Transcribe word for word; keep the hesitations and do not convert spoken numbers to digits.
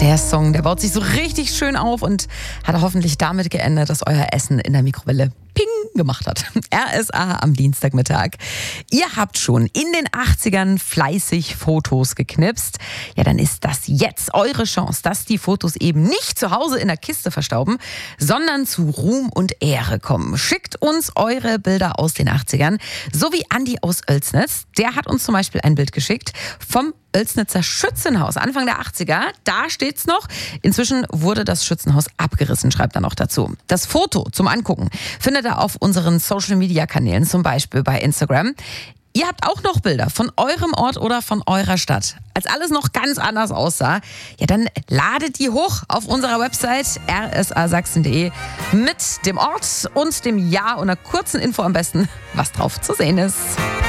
Der Song, der baut sich so richtig schön auf und hat hoffentlich damit geendet, dass euer Essen in der Mikrowelle Ping gemacht hat. R S A am Dienstagmittag. Ihr habt schon in den achtzigern fleißig Fotos geknipst. Ja, dann ist das jetzt eure Chance, dass die Fotos eben nicht zu Hause in der Kiste verstauben, sondern zu Ruhm und Ehre kommen. Schickt uns eure Bilder aus den achtzigern, so wie Andi aus Oelsnitz. Der hat uns zum Beispiel ein Bild geschickt vom Oelsnitzer Schützenhaus, Anfang der achtziger. Da steht's noch. Inzwischen wurde das Schützenhaus abgerissen, schreibt er noch dazu. Das Foto zum Angucken findet ihr auf unseren Social-Media-Kanälen, zum Beispiel bei Instagram. Ihr habt auch noch Bilder von eurem Ort oder von eurer Stadt. Als alles noch ganz anders aussah, ja, dann ladet die hoch auf unserer Website r s a sachsen punkt d e mit dem Ort und dem Jahr und einer kurzen Info am besten, was drauf zu sehen ist.